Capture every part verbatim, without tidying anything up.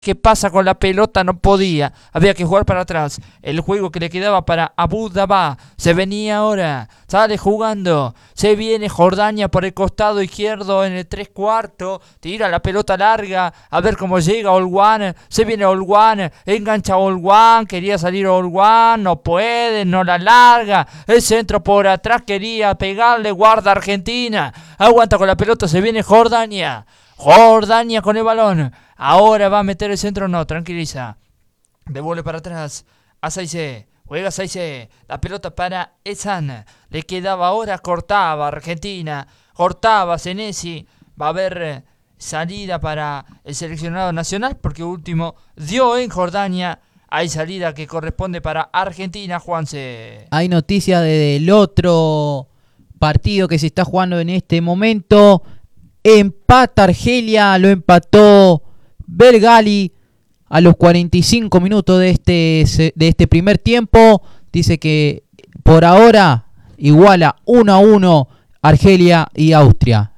¿Qué pasa con la pelota? No podía. Había que jugar para atrás. El juego que le quedaba para Abu Dabá. Se venía ahora. Sale jugando. Se viene Jordania por el costado izquierdo en el tres cuartos. Tira la pelota larga. A ver cómo llega Olwan. Se viene Olwan. Engancha Olwan. Quería salir Olwan. No puede. No la larga. El centro por atrás. Quería pegarle. Guarda Argentina. Aguanta con la pelota. Se viene Jordania. Jordania con el balón. Ahora va a meter el centro, no, tranquiliza. Devuelve para atrás. A Saizé. Juega Saizé. La pelota para Esan. Le quedaba ahora, cortaba Argentina. Cortaba Senesi. Va a haber salida para el seleccionado nacional. Porque último dio en Jordania. Hay salida que corresponde para Argentina, Juanse. Hay noticia del otro partido que se está jugando en este momento. Empata Argelia, lo empató Belgali a los cuarenta y cinco minutos de este, de este primer tiempo. Dice que por ahora iguala uno a uno Argelia y Austria.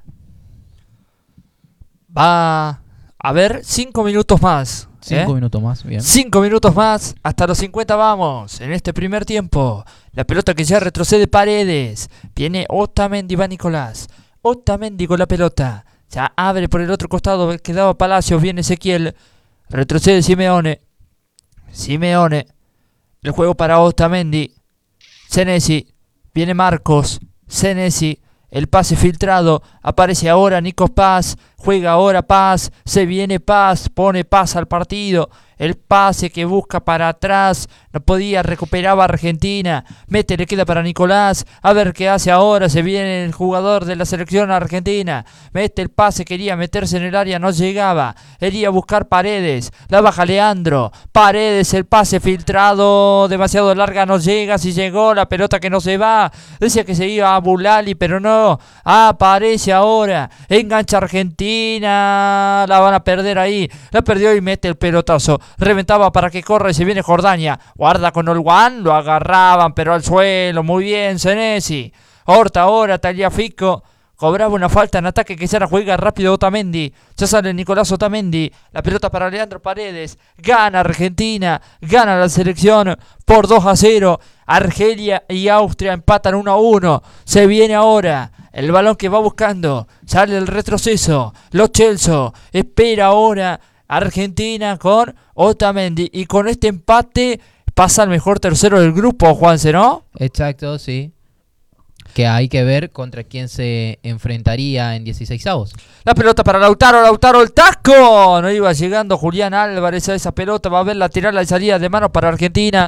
Va a ver cinco minutos más. Cinco ¿eh? minutos más, bien. Cinco minutos más, hasta los cincuenta vamos, en este primer tiempo. La pelota que ya retrocede Paredes. Viene Otamendi, va Nicolás. Otamendi con la pelota. Ya abre por el otro costado, quedaba Palacios, viene Ezequiel. Retrocede Simeone. Simeone. El juego para Otamendi. Senesi. Viene Marcos. Senesi. El pase filtrado. Aparece ahora Nico Paz. Juega ahora Paz. Se viene Paz. Pone Paz al partido. El pase que busca para atrás. No podía. Recuperaba Argentina. Mete, le queda para Nicolás. A ver qué hace ahora. Se viene el jugador de la selección argentina. Mete el pase. Quería meterse en el área. No llegaba. Quería buscar Paredes. La baja Leandro. Paredes. El pase filtrado. Demasiado larga. No llega. Si llegó. La pelota que no se va. Decía que se iba a Bulali. Pero no. Aparece ahora. Engancha Argentina. La van a perder ahí. La perdió y mete el pelotazo. Reventaba para que corra y se viene Jordania. Guarda con Olwan. Lo agarraban pero al suelo. Muy bien Senesi. Horta ahora. Tagliafico. Cobraba una falta en ataque que se la juega rápido Otamendi. Ya sale Nicolás Otamendi. La pelota para Leandro Paredes. Gana Argentina. Gana la selección por dos a cero. Argelia y Austria empatan uno a uno. Se viene ahora el balón que va buscando. Sale el retroceso. Lo Celso. Espera ahora Argentina con Otamendi. Y con este empate pasa al mejor tercero del grupo, Juanse, ¿no? Exacto, sí. Que hay que ver contra quién se enfrentaría en dieciseisavos. La pelota para Lautaro, Lautaro el taco. No iba llegando Julián Álvarez a esa pelota. Va a ver la tirada y salida de mano para Argentina.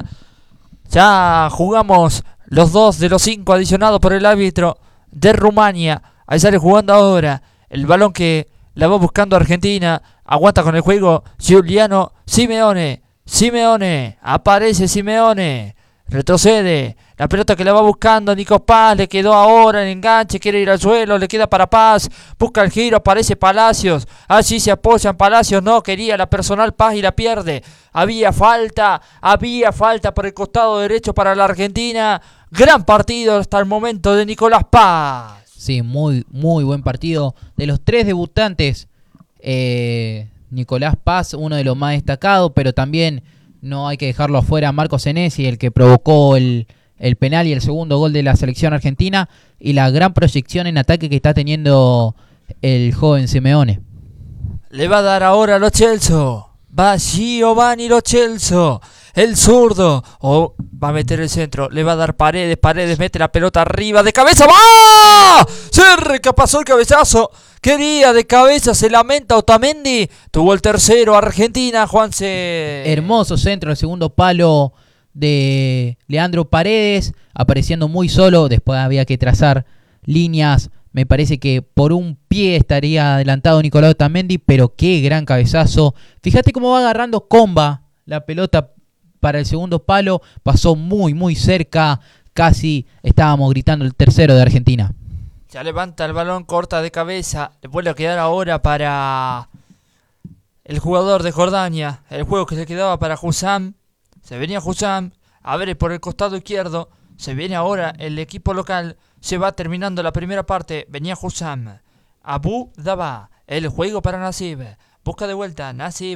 Ya jugamos los dos de los cinco adicionados por el árbitro de Rumania. Ahí sale jugando ahora. El balón que la va buscando Argentina. Aguanta con el juego Giuliano Simeone. Simeone. Aparece Simeone. Retrocede. La pelota que la va buscando Nico Paz. Le quedó ahora el enganche. Quiere ir al suelo. Le queda para Paz. Busca el giro. Aparece Palacios. Allí se apoyan Palacios. No quería la personal Paz y la pierde. Había falta. Había falta por el costado derecho para la Argentina. Gran partido hasta el momento de Nicolás Paz. Sí, muy, muy buen partido. De los tres debutantes, eh, Nicolás Paz, uno de los más destacados, pero también no hay que dejarlo afuera Marco Senesi, el que provocó el, el penal y el segundo gol de la selección argentina, y la gran proyección en ataque que está teniendo el joven Simeone. Le va a dar ahora Lo Celso. Va Giovanni Lo Celso. El zurdo. O va a meter el centro. Le va a dar Paredes. Paredes mete la pelota arriba. De cabeza. ¡Va! Cerca pasó el cabezazo. Quería de cabeza. Se lamenta Otamendi. Tuvo el tercero. Argentina. Juanse. Hermoso centro. El segundo palo de Leandro Paredes. Apareciendo muy solo. Después había que trazar líneas. Me parece que por un pie estaría adelantado Nicolás Otamendi. Pero qué gran cabezazo. Fíjate cómo va agarrando comba la pelota para el segundo palo. Pasó muy muy cerca. Casi estábamos gritando el tercero de Argentina. Ya levanta el balón, corta de cabeza. Le vuelve a quedar ahora para el jugador de Jordania. El juego que le quedaba para Hussam. Se venía Hussam. Abre por el costado izquierdo. Se viene ahora el equipo local. Se va terminando la primera parte. Venía Hussam. Abu Dabá. El juego para Nasib. Busca de vuelta Nasib.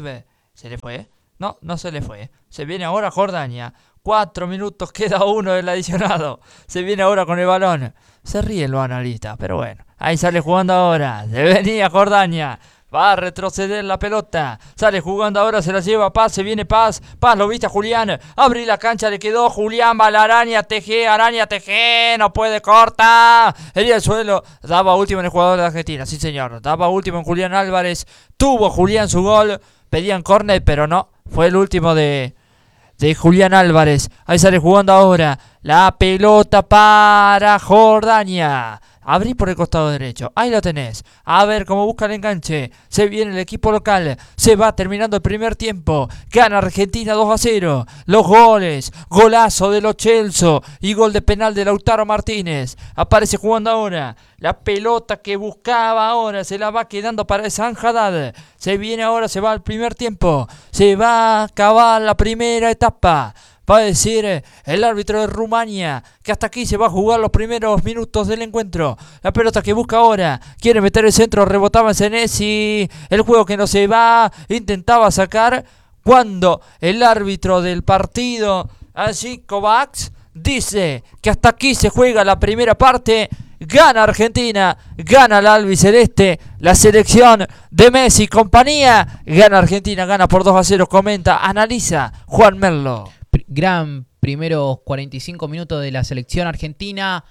¿Se le fue? No, no se le fue. Se viene ahora Jordania. Cuatro minutos, queda uno del adicionado. Se viene ahora con el balón. Se ríen los analistas, pero bueno. Ahí sale jugando ahora. Se venía Jordania. Va a retroceder la pelota. Sale jugando ahora, se la lleva Paz. Se viene Paz. Paz, lo viste a Julián. Abre la cancha, le quedó Julián. Va la araña, Teje, araña, Teje. No puede, corta. Hería el suelo. Daba último en el jugador de Argentina. Sí, señor. Daba último en Julián Álvarez. Tuvo Julián su gol. Pedían córner, pero no. Fue el último de, de Julián Álvarez. Ahí sale jugando ahora. La pelota para Jordania. Abrí por el costado derecho. Ahí lo tenés. A ver cómo busca el enganche. Se viene el equipo local. Se va terminando el primer tiempo. Gana Argentina dos a cero. Los goles. Golazo de Lo Celso. Y gol de penal de Lautaro Martínez. Aparece jugando ahora. La pelota que buscaba ahora. Se la va quedando para San Haddad. Se viene ahora. Se va al primer tiempo. Se va a acabar la primera etapa. Va a decir el árbitro de Rumania que hasta aquí se va a jugar los primeros minutos del encuentro. La pelota que busca ahora, quiere meter el centro, rebotaba en Senesi. El juego que no se va, intentaba sacar cuando el árbitro del partido, así Kovacs, dice que hasta aquí se juega la primera parte. Gana Argentina, gana la albiceleste, la selección de Messi y compañía. Gana Argentina, gana por dos a cero, comenta, analiza Juan Merlo. Gran primeros cuarenta y cinco minutos de la selección argentina.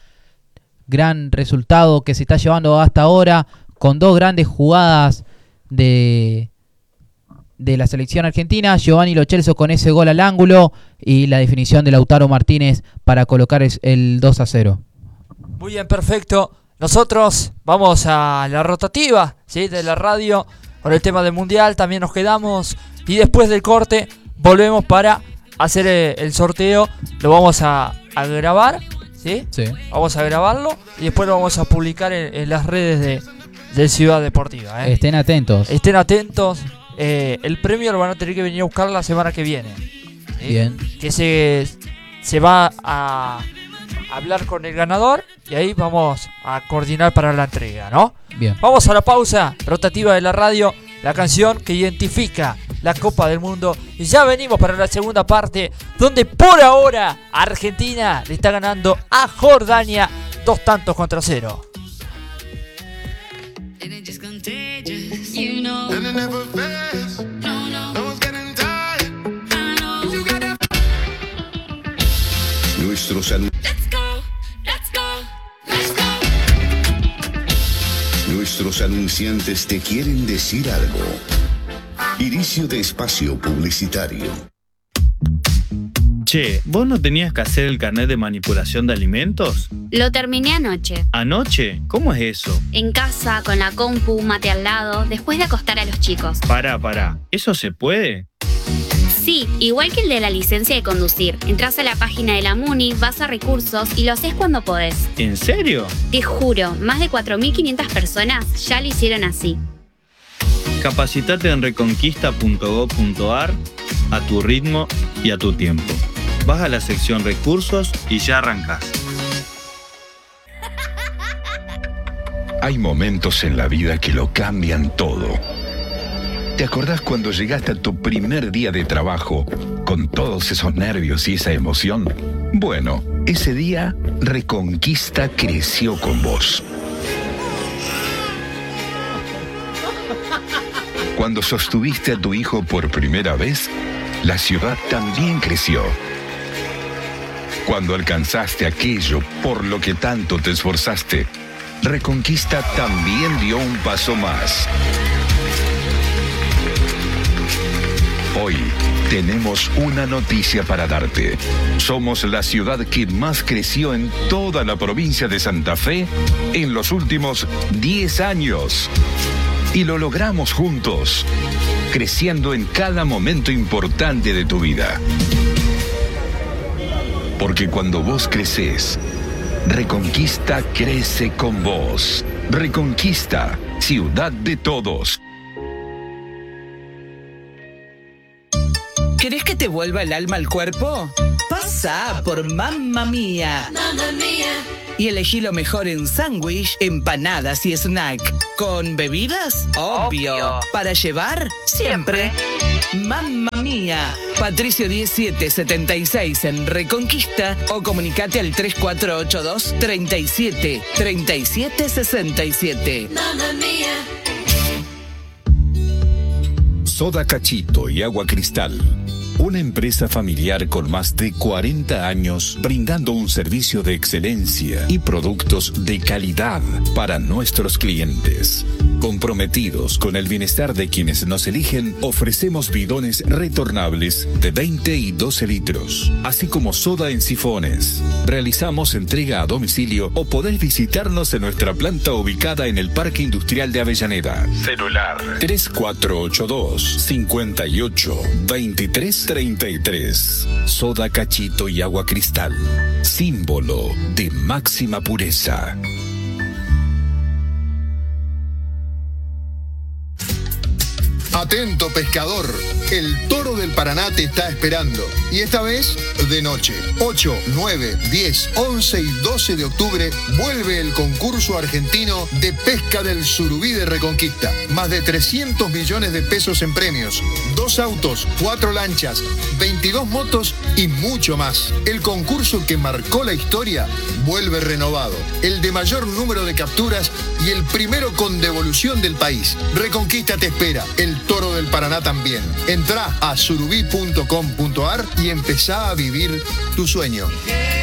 Gran resultado que se está llevando hasta ahora, con dos grandes jugadas de, de la selección argentina. Giovanni Lo Celso con ese gol al ángulo y la definición de Lautaro Martínez para colocar el dos a cero. Muy bien, perfecto. Nosotros vamos a la rotativa, ¿sí?, de la radio con el tema del Mundial. También nos quedamos y después del corte volvemos para hacer el sorteo. Lo vamos a, a grabar, ¿sí? Sí. Vamos a grabarlo y después lo vamos a publicar en, en las redes de, de Ciudad Deportiva, ¿eh? Estén atentos. Estén atentos. Eh, el premio lo van a tener que venir a buscar la semana que viene, ¿sí? Bien. Que se, se va a hablar con el ganador y ahí vamos a coordinar para la entrega, ¿no? Bien. Vamos a la pausa rotativa de la radio. La canción que identifica la Copa del Mundo. Y ya venimos para la segunda parte, donde por ahora Argentina le está ganando a Jordania dos tantos contra cero. Nuestros anunciantes. Nuestros anunciantes te quieren decir algo. Inicio de espacio publicitario. Che, ¿vos no tenías que hacer el carnet de manipulación de alimentos? Lo terminé anoche. ¿Anoche? ¿Cómo es eso? En casa, con la compu, mate al lado, después de acostar a los chicos. Pará, pará. ¿Eso se puede? Sí, igual que el de la licencia de conducir. Entrás a la página de la MUNI, vas a recursos y lo haces cuando podés. ¿En serio? Te juro, más de cuatro mil quinientas personas ya lo hicieron así. Capacitate en reconquista punto gob punto ar a tu ritmo y a tu tiempo. Vas a la sección recursos y ya arrancás. Hay momentos en la vida que lo cambian todo. ¿Te acordás cuando llegaste a tu primer día de trabajo con todos esos nervios y esa emoción? Bueno, ese día Reconquista creció con vos. Cuando sostuviste a tu hijo por primera vez, la ciudad también creció. Cuando alcanzaste aquello por lo que tanto te esforzaste, Reconquista también dio un paso más. Hoy tenemos una noticia para darte. Somos la ciudad que más creció en toda la provincia de Santa Fe en los últimos diez años. Y lo logramos juntos, creciendo en cada momento importante de tu vida. Porque cuando vos creces, Reconquista crece con vos. Reconquista, ciudad de todos. ¿Querés que te vuelva el alma al cuerpo? Pasa Pasá por Mamma Mía. Mamma Mía. Y elegí lo mejor en sándwich, empanadas y snack. ¿Con bebidas? Obvio. Obvio. ¿Para llevar? Siempre. Mamma Mía. Patricio diecisiete setenta y seis en Reconquista o comunicate al tres cuatro ocho dos, treinta y siete, treinta y siete, sesenta y siete. Mamma Mía. Soda Cachito y Agua Cristal. Una empresa familiar con más de cuarenta años brindando un servicio de excelencia y productos de calidad para nuestros clientes. Comprometidos con el bienestar de quienes nos eligen, ofrecemos bidones retornables de veinte y doce litros, así como soda en sifones. Realizamos entrega a domicilio o podés visitarnos en nuestra planta ubicada en el Parque Industrial de Avellaneda. Celular tres cuatro ocho dos, cinco ocho, veintitrés treinta y tres. Soda Cachito y Agua Cristal, símbolo de máxima pureza. Atento, pescador, el Toro del Paraná te está esperando. Y esta vez de noche. ocho, nueve, diez, once y doce de octubre vuelve el concurso argentino de pesca del Surubí de Reconquista. Más de trescientos millones de pesos en premios. Dos autos, cuatro lanchas, veintidós motos y mucho más. El concurso que marcó la historia vuelve renovado. El de mayor número de capturas y el primero con devolución del país. Reconquista te espera. El Toro del Paraná también. Entrá a surubí punto com punto ar y empezá a vivir tu sueño.